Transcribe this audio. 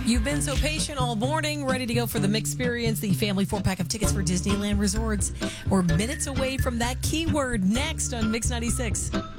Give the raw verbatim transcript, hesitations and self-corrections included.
You've been so patient all morning, ready to go for the Mixperience, the family four-pack of tickets for Disneyland Resorts. We're minutes away from that keyword next on Mix ninety-six.